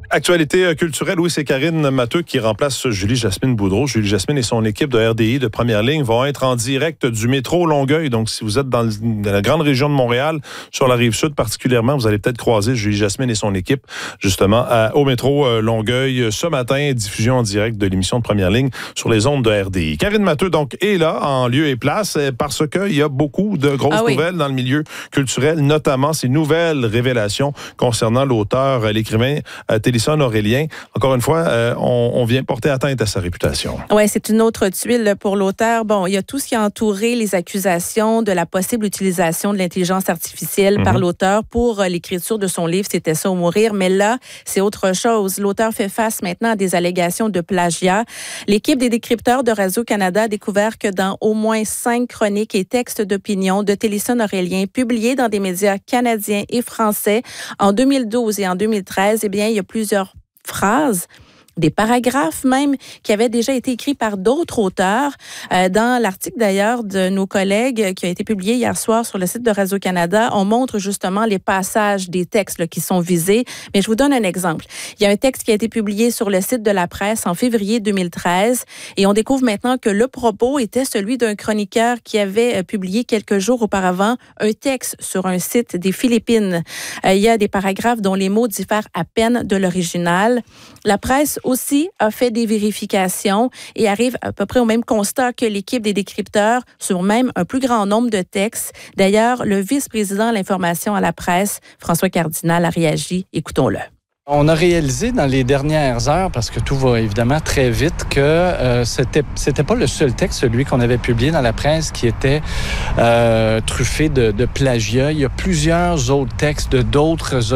Actualité culturelle, oui, c'est Karine Matteux qui remplace Julie-Jasmine Boudreau. Julie-Jasmine et son équipe de RDI de première ligne vont être en direct du métro Longueuil. Donc, si vous êtes dans la grande région de Montréal, sur la Rive-Sud particulièrement, vous allez peut-être croiser Julie-Jasmine et son équipe, justement, au métro Longueuil ce matin. Diffusion en direct de l'émission de première ligne sur les ondes de RDI. Karine Matteux, donc, est là, en lieu et place, parce qu'il y a beaucoup de grosses nouvelles dans le milieu culturel, notamment ces nouvelles révélations concernant l'auteur, l'écrivain Télisson Aurélien. Encore une fois, on vient porter atteinte à sa réputation. Oui, c'est une autre tuile pour l'auteur. Bon, il y a tout ce qui a entouré les accusations de la possible utilisation de l'intelligence artificielle par l'auteur pour l'écriture de son livre « C'était ça ou mourir ». Mais là, c'est autre chose. L'auteur fait face maintenant à des allégations de plagiat. L'équipe des décrypteurs de Radio-Canada a découvert que dans au moins 5 chroniques et textes d'opinion de Télisson Aurélien publiés dans des médias canadiens et français en 2012 et en 2013, eh bien, il y a plusieurs phrases, des paragraphes même, qui avaient déjà été écrits par d'autres auteurs. Dans l'article d'ailleurs de nos collègues qui a été publié hier soir sur le site de Radio-Canada, on montre justement les passages des textes là, qui sont visés. Mais je vous donne un exemple. Il y a un texte qui a été publié sur le site de La Presse en février 2013 et on découvre maintenant que le propos était celui d'un chroniqueur qui avait publié quelques jours auparavant un texte sur un site des Philippines. Il y a des paragraphes dont les mots diffèrent à peine de l'original. La Presse aussi a fait des vérifications et arrive à peu près au même constat que l'équipe des décrypteurs sur même un plus grand nombre de textes. D'ailleurs, le vice-président de l'information à La Presse, François Cardinal, a réagi. Écoutons-le. On a réalisé dans les dernières heures, parce que tout va évidemment très vite, que c'était pas le seul texte, celui qu'on avait publié dans La Presse, qui était truffé de plagiat. Il y a plusieurs autres textes de d'autres